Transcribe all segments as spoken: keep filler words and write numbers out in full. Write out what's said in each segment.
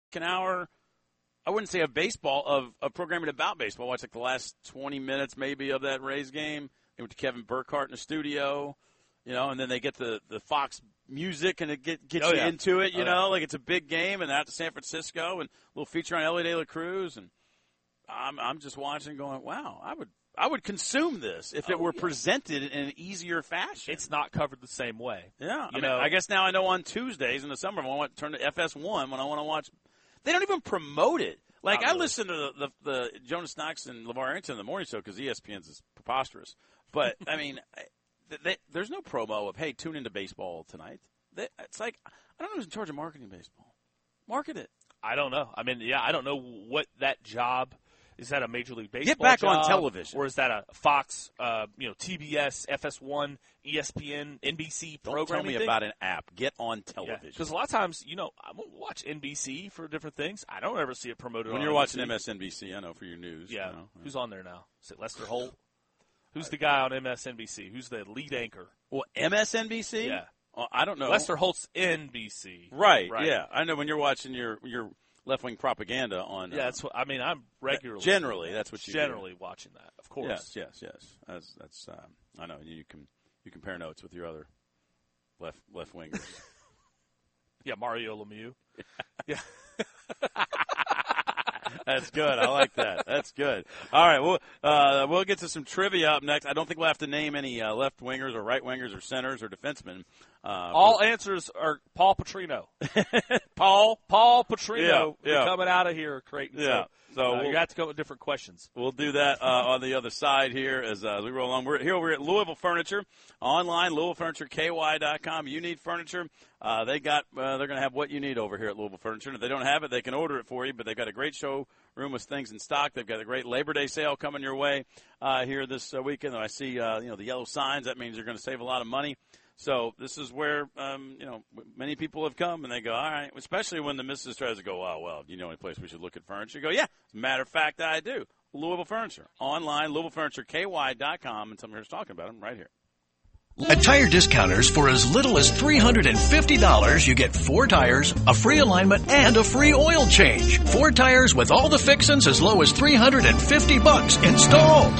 an hour, I wouldn't say of baseball, of, of programming about baseball. I watched like the last twenty minutes maybe of that Rays game. They went to Kevin Burkhardt in the studio, you know, and then they get the, the Fox music and it get, gets oh, you yeah. into it, you oh, know, yeah. like it's a big game and out to San Francisco and a little feature on Ellie De La Cruz. And I'm, I'm just watching going, wow, I would I would consume this if it oh, were yeah. presented in an easier fashion. It's not covered the same way. Yeah. You I know, mean, I guess now I know on Tuesdays in the summer when I want to turn to F S one when I want to watch. They don't even promote it. Like, Not I really. listen to the, the, the Jonas Knox and LeVar Arrington in the morning show because E S P N's is preposterous. But, I mean, they, they, there's no promo of, hey, tune into baseball tonight. They, it's like, I don't know who's in charge of marketing baseball. Market it. I don't know. I mean, yeah, I don't know what that job – is that a Major League Baseball Get back job, on television. Or is that a Fox, uh, you know, T B S, F S one, E S P N, N B C Don't programming tell me thing? about an app. Get on television. Because yeah, a lot of times, you know, I won't watch N B C for different things. I don't ever see it promoted when on you're N B C. watching M S N B C, I know, for your news. Yeah. You know. Who's on there now? Is it Lester Holt? Who's the guy on M S N B C? Who's the lead anchor? Well, M S N B C? Yeah. Well, I don't know. Lester Holt's N B C. Right, right. yeah. I know when you're watching your your left-wing propaganda on. Yeah, that's what I mean. I'm regularly. Generally, that's what you generally do. watching that, of course. Yes, yes, yes. That's, that's um, I know you can you compare notes with your other left left wingers. Yeah, Mario Lemieux. Yeah. That's good. I like that. That's good. All right, we'll uh, we'll get to some trivia up next. I don't think we'll have to name any uh, left wingers or right wingers or centers or defensemen. Uh, All answers are Paul Petrino. Paul, Paul Petrino yeah, yeah. coming out of here, Creighton. Yeah. So, So uh, we'll, you have to come up with different questions. We'll do that uh, on the other side here as, uh, as we roll on. We're here over at Louisville Furniture online, Louisville Furniture K Y dot com. You need furniture. Uh, they got. Uh, they're going to have what you need over here at Louisville Furniture. And if they don't have it, they can order it for you. But they've got a great showroom with things in stock. They've got a great Labor Day sale coming your way uh, here this uh, weekend. And I see uh, you know the yellow signs. That means you're going to save a lot of money. So this is where, um, you know, many people have come and they go, all right, especially when the missus tries to go, oh, well, do you know any place we should look at furniture? You go, yeah, as a matter of fact, I do. Louisville Furniture. Online, Louisville Furniture K Y dot com, and someone here's talking about them right here. At Tire Discounters, for as little as three hundred fifty dollars, you get four tires, a free alignment, and a free oil change. Four tires with all the fixins as low as three hundred fifty bucks installed.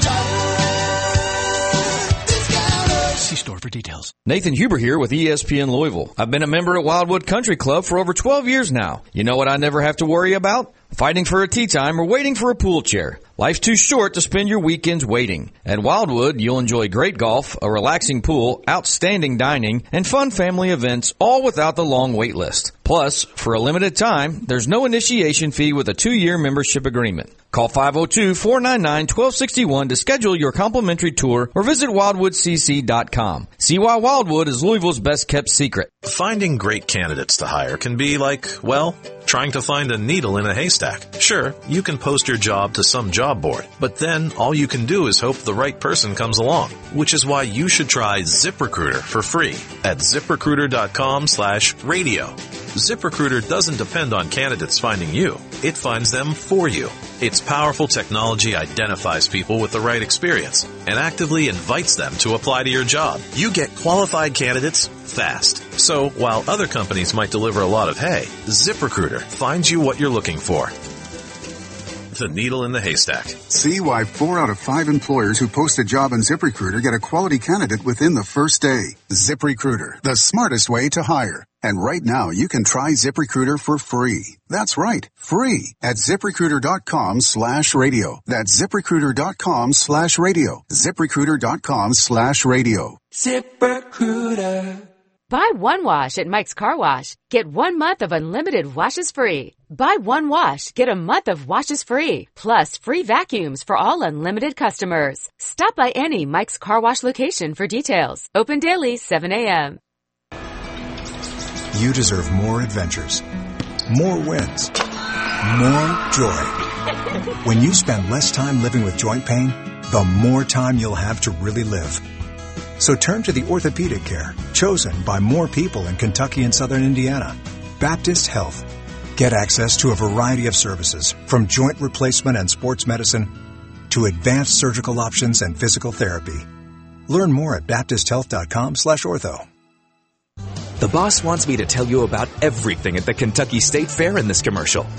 See store for details. Nathan Huber here with E S P N Louisville. I've been a member at Wildwood Country Club for over twelve years now. You know what I never have to worry about? Fighting for a tee time or waiting for a pool chair. Life's too short to spend your weekends waiting. At Wildwood, you'll enjoy great golf, a relaxing pool, outstanding dining, and fun family events, all without the long wait list. Plus, for a limited time, there's no initiation fee with a two-year membership agreement. Call five oh two, four nine nine, one two six one to schedule your complimentary tour or visit wildwood c c dot com. See why Wildwood is Louisville's best-kept secret. Finding great candidates to hire can be like, well, trying to find a needle in a haystack. Sure, you can post your job to some job board, but then all you can do is hope the right person comes along, which is why you should try ZipRecruiter for free at zip recruiter dot com slash radio. ZipRecruiter doesn't depend on candidates finding you. It finds them for you. Its powerful technology identifies people with the right experience and actively invites them to apply to your job. You get qualified candidates fast. So while other companies might deliver a lot of hay, ZipRecruiter finds you what you're looking for. The needle in the haystack. See why four out of five employers who post a job on ZipRecruiter get a quality candidate within the first day. ZipRecruiter, the smartest way to hire. And right now, you can try ZipRecruiter for free. That's right, free at ziprecruiter dot com slash radio. That's ziprecruiter dot com slash radio. ziprecruiter dot com slash radio. ZipRecruiter. Buy one wash at Mike's Car Wash. Get one month of unlimited washes free. Buy one wash, get a month of washes free. Plus free vacuums for all unlimited customers. Stop by any Mike's Car Wash location for details. Open daily, seven a.m. You deserve more adventures, more wins, more joy. When you spend less time living with joint pain, the more time you'll have to really live. So turn to the orthopedic care chosen by more people in Kentucky and Southern Indiana. Baptist Health. Get access to a variety of services, from joint replacement and sports medicine to advanced surgical options and physical therapy. Learn more at baptist health dot com slash ortho. The boss wants me to tell you about everything at the Kentucky State Fair in this commercial.